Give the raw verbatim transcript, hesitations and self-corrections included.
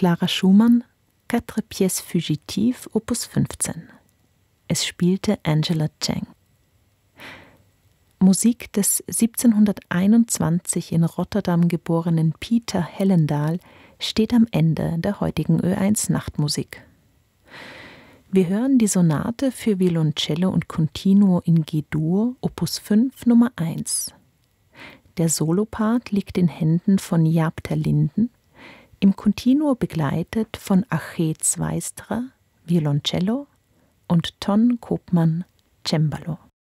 Clara Schumann, Quatre pièces fugitives, Opus fünfzehn. Es spielte Angela Chang. Musik des siebzehnhunderteinundzwanzig in Rotterdam geborenen Peter Hellendaal steht am Ende der heutigen Ö eins Nachtmusik. Wir hören die Sonate für Violoncello und Continuo in G-Dur, Opus fünf, Nummer eins. Der Solopart liegt in Händen von Jaap ter Linden, im Continuo begleitet von Aché Zwijstra, Violoncello, und Ton Koopman, Cembalo.